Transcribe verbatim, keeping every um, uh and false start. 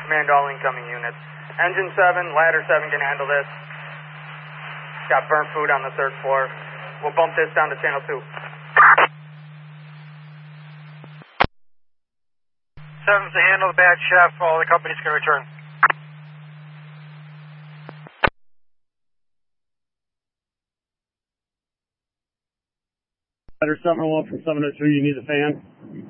Command all incoming units. Engine seven, ladder seven can handle this. Got burnt food on the third floor. We'll bump this down to channel two. Seven's to handle the bad chef. All the companies can return. Ladder seven oh one from seven oh two, you need a fan?